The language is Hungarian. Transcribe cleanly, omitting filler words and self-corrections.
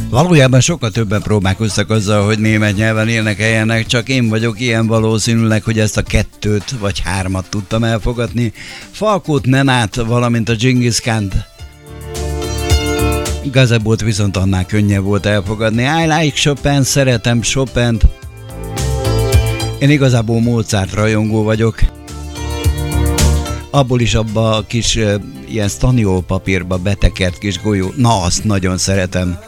Valójában sokkal többen próbálkoztak azzal, hogy német nyelven énekeljenek, csak én vagyok ilyen valószínűleg, hogy ezt a 2 vagy 3 tudtam elfogadni. Falkót, Nenát, valamint a Genghis Khánt. Gazebót viszont annál könnyebb volt elfogadni. I like Chopin, szeretem Chopint. Én igazából Mozart rajongó vagyok. Abból is abba a kis ilyen staniol papírba betekert kis golyó. Na, azt nagyon szeretem.